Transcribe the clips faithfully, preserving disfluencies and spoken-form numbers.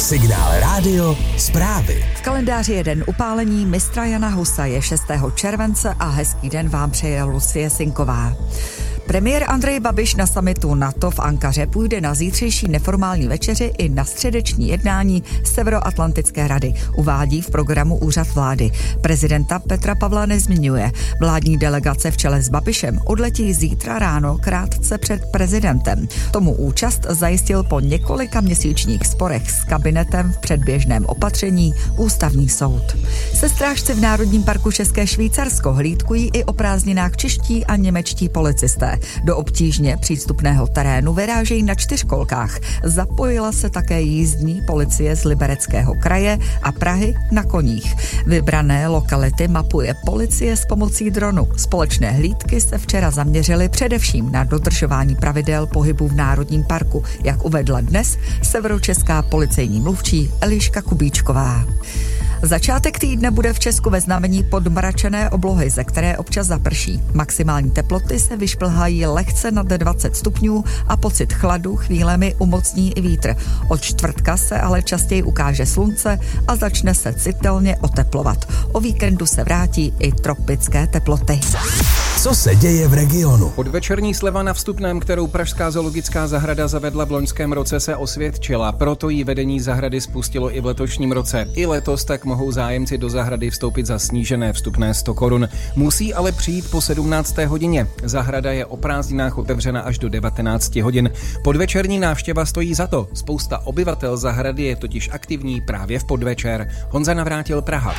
Signál rádio, zprávy. V kalendáři je den upálení mistra Jana Husa, je šestého července a hezký den vám přeje Lucie Sinková. Premiér Andrej Babiš na summitu NATO v Ankaře půjde na zítřejší neformální večeři i na středeční jednání Severoatlantické rady, uvádí v programu Úřad vlády. Prezidenta Petra Pavla nezmiňuje. Vládní delegace v čele s Babišem odletí zítra ráno krátce před prezidentem. Tomu účast zajistil po několika měsíčních sporech s kabinetem v předběžném opatření Ústavní soud. Se strážci v Národním parku České Švýcarsko hlídkují i o prázdninách čeští a němečtí policisté. Do obtížně přístupného terénu vyrážejí na čtyřkolkách. Zapojila se také jízdní policie z Libereckého kraje a Prahy na koních. Vybrané lokality mapuje policie s pomocí dronu. Společné hlídky se včera zaměřily především na dodržování pravidel pohybu v Národním parku, jak uvedla dnes severočeská policejní mluvčí Eliška Kubíčková. Začátek týdne bude v Česku ve znamení podmračené oblohy, ze které občas zaprší. Maximální teploty se vyšplhají lehce nad dvacet stupňů a pocit chladu chvílemi umocní i vítr. Od čtvrtka se ale častěji ukáže slunce a začne se citelně oteplovat. O víkendu se vrátí i tropické teploty. Co se děje v regionu? Podvečerní sleva na vstupném, kterou Pražská zoologická zahrada zavedla v loňském roce, se osvědčila, proto ji vedení zahrady spustilo i v letošním roce. I letos tak mohou zájemci do zahrady vstoupit za snížené vstupné sto korun. Musí ale přijít po sedmnácté hodině. Zahrada je o prázdninách otevřena až do devatenácti hodin. Podvečerní návštěva stojí za to. Spousta obyvatel zahrady je totiž aktivní právě v podvečer. Honza Navrátil, Praha.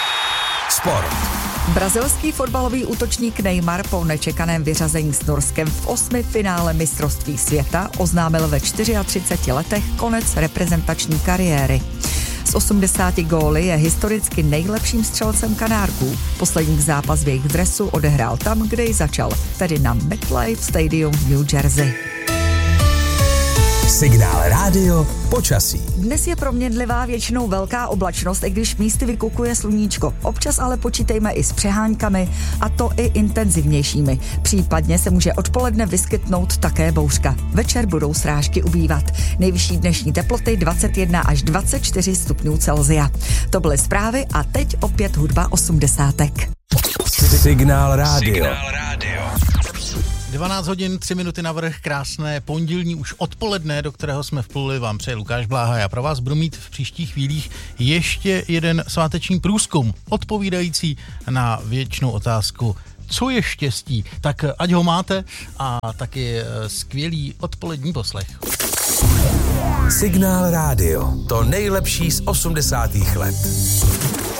Sport. Brazilský fotbalový útočník Neymar po nečekaném vyřazení s Norskem v osmi finále mistrovství světa oznámil ve třitřiceti čtyřech letech konec reprezentační kariéry. Z osmdesáti góly je historicky nejlepším střelcem Kanárků. Poslední zápas v jejich dresu odehrál tam, kde ji začal, tedy na MetLife Stadium v New Jersey. Signál rádio, počasí. Dnes je proměnlivá, většinou velká oblačnost, i když místy vykukuje sluníčko. Občas ale počítejme i s přeháňkami, a to i intenzivnějšími. Případně se může odpoledne vyskytnout také bouřka. Večer budou srážky ubývat. Nejvyšší dnešní teploty dvacet jedna až dvacet čtyři stupňů Celsia. To byly zprávy a teď opět hudba osmdesátek. Signál rádio. Signál rádio. dvanáct hodin, tři minuty navrch, krásné pondělní už odpoledne, do kterého jsme vpluli, vám přeje Lukáš Bláha. Já pro vás budu mít v příštích chvílích ještě jeden sváteční průzkum, odpovídající na věčnou otázku, co je štěstí. Tak ať ho máte a taky skvělý odpolední poslech. Signál rádio, to nejlepší z osmdesátých let.